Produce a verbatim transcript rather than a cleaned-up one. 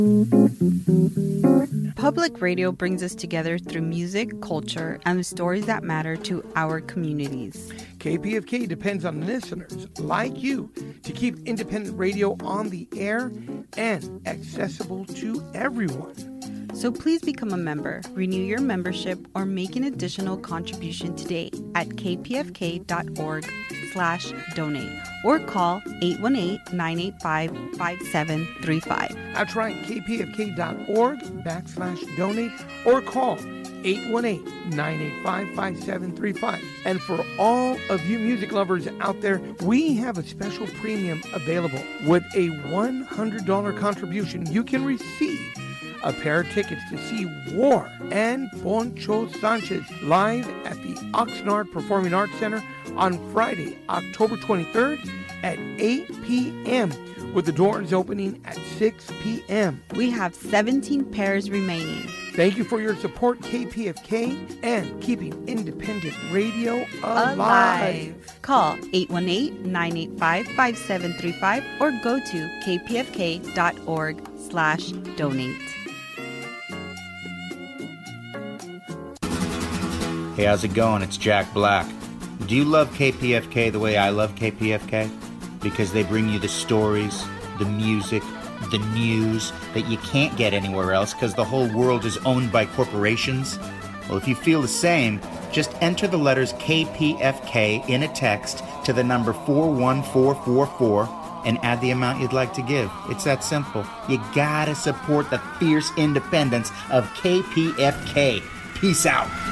Public radio brings us together through music, culture, and the stories that matter to our communities. K P F K depends on listeners like you to keep independent radio on the air and accessible to everyone. So please become a member, renew your membership, or make an additional contribution today at kpfk.org slash donate or call eight one eight, nine eight five, five seven three five. That's right, kpfk.org backslash donate or call eight one eight, nine eight five, five seven three five. And for all of you music lovers out there, we have a special premium available. With a one hundred dollars contribution, you can receive a pair of tickets to see War and Poncho Sanchez live at the Oxnard Performing Arts Center on Friday, October twenty-third at eight p.m. with the doors opening at six p.m. We have seventeen pairs remaining. Thank you for your support, K P F K, and keeping independent radio alive. alive. Call eight one eight, nine eight five, five seven three five or go to kpfk.org slash donate. Hey, how's it going? It's Jack Black. Do you love K P F K the way I love K P F K? Because they bring you the stories, the music, the news that you can't get anywhere else because the whole world is owned by corporations? Well, if you feel the same, just enter the letters K P F K in a text to the number four one four four four and add the amount you'd like to give. It's that simple. You gotta support the fierce independence of K P F K. Peace out.